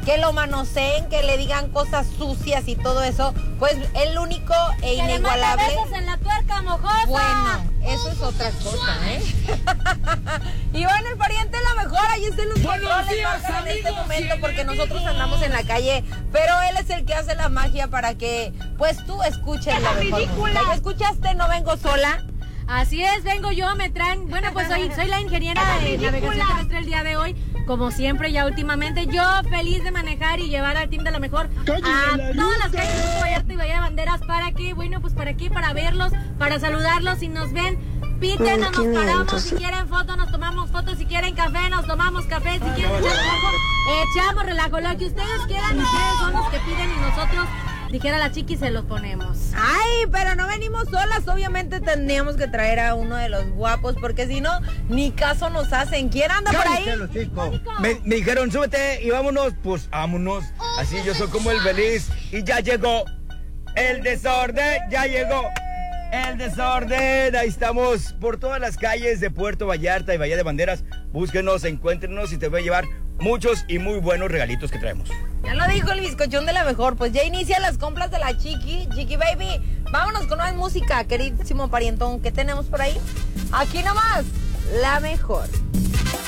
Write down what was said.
que lo manoseen, que le digan cosas sucias y todo eso, pues el único e inigualable. Que le mande besos en la tuerca mojosa. Bueno, eso es otra cosa, ¿eh? Iván el pariente la mejor, ahí está en los controles, marcan en este momento porque nosotros andamos en la calle, pero él es el que hace la magia para que, pues tú escuches la mejor música. ¿Ya escuchaste? No vengo sola. Así es, vengo yo, me traen, bueno, pues soy la ingeniera de navegación terrestre el día de hoy, como siempre ya últimamente, yo feliz de manejar y llevar al team de la mejor a todas las calles de Vallarta y Bahía de Banderas para que, bueno, pues para qué, para verlos, para saludarlos, si nos ven, piten, nos paramos, si quieren foto, nos tomamos fotos, si quieren café, nos tomamos café, si quieren echar relajo, echamos relajo, lo que ustedes quieran, ustedes son los que piden y nosotros, dijera la chiqui, se los ponemos. Ay, pero no venimos solas, obviamente tendríamos que traer a uno de los guapos, porque si no, ni caso nos hacen. ¿Quién anda por ahí? Me dijeron, súbete y vámonos, pues vámonos. Así yo soy como el feliz y ya llegó el desorden, ya llegó el desorden. Ahí estamos por todas las calles de Puerto Vallarta y Bahía de Banderas. Búsquenos, encuéntrenos y te voy a llevar muchos y muy buenos regalitos que traemos. Ya lo dijo el bizcochón de la mejor, pues ya inicia las compras de la Chiqui Baby. Vámonos con más música, queridísimo parientón. ¿Qué tenemos por ahí? Aquí nomás, la mejor.